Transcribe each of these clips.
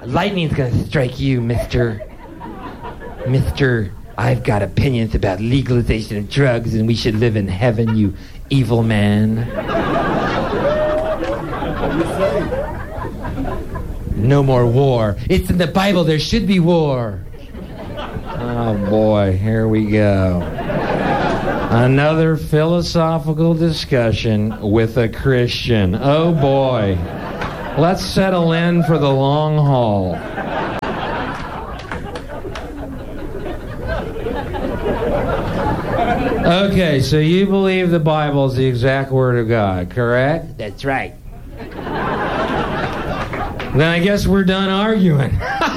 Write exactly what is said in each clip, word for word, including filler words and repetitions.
lightning's gonna strike you, Mister Mister I've got opinions about legalization of drugs and we should live in heaven, you evil man. No more war. It's in the Bible, there should be war. Oh boy, here we go. Another philosophical discussion with a Christian. Oh boy. Let's settle in for the long haul. Okay, so you believe the Bible is the exact word of God, correct? That's right. Then I guess we're done arguing.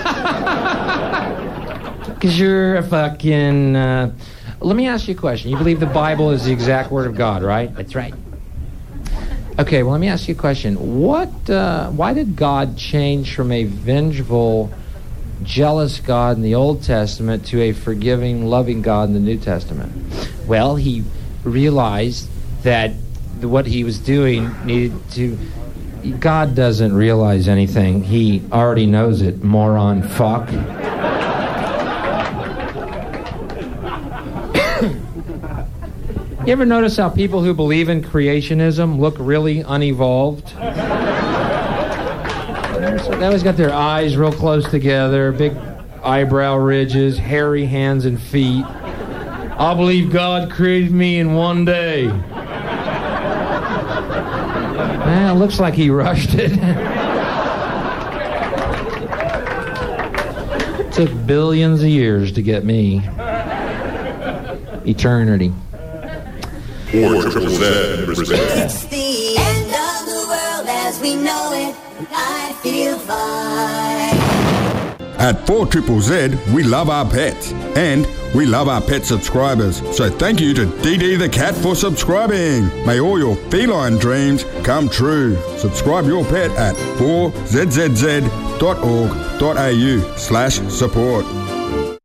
Because you're a fucking... Uh... Let me ask you a question. You believe the Bible is the exact word of God, right? That's right. Okay, well, let me ask you a question. What, uh, why did God change from a vengeful, jealous God in the Old Testament to a forgiving, loving God in the New Testament? Well, he realized that what he was doing needed to... God doesn't realize anything. He already knows it, moron fuck. You ever notice how people who believe in creationism look really unevolved? They always got their eyes real close together, big eyebrow ridges, hairy hands and feet. I believe God created me in one day. Well, it looks like he rushed it. It took billions of years to get me. Eternity. four triple Z presents. It's the end of the world as we know it. I feel fine. At four triple Z, we love our pets. And we love our pet subscribers. So thank you to Dee Dee the cat for subscribing. May all your feline dreams come true. Subscribe your pet at four z z z dot org dot a u slash support.